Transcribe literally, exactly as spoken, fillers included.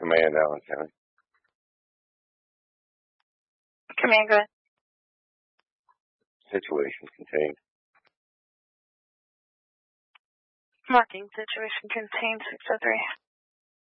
Command, Allen County. Command, go ahead. Situation contained. Marking situation contained six oh three.